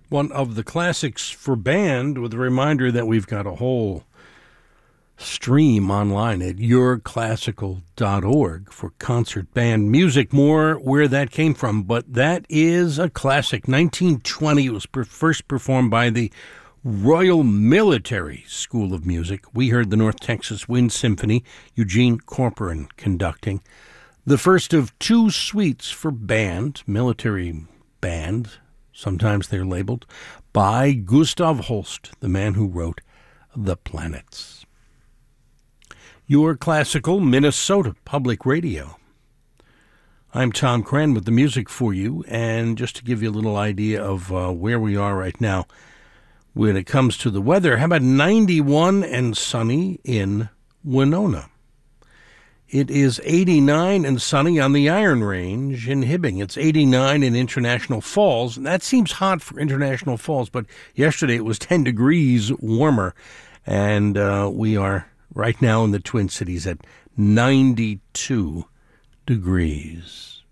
one of the classics for band, with a reminder that we've got a whole stream online at yourclassical.org for concert band music. More where that came from, but that is a classic. 1920, it was first performed by the Royal Military School of Music. We heard the North Texas Wind Symphony, Eugene Corcoran conducting. The first of two suites for band, military band, sometimes they're labeled, by Gustav Holst, the man who wrote The Planets. Your Classical Minnesota Public Radio. I'm Tom Cran with the music for you, and just to give you a little idea of where we are right now when it comes to the weather, how about 91 and sunny in Winona? It is 89 and sunny on the Iron Range in Hibbing. It's 89 in International Falls. That seems hot for International Falls, but yesterday it was 10 degrees warmer, and we are right now in the Twin Cities at 92 degrees.